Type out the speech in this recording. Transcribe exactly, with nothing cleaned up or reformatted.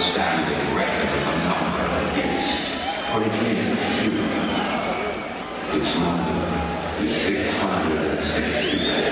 outstanding record of the number of the beast, for it is a human. Its number is six hundred sixty-six.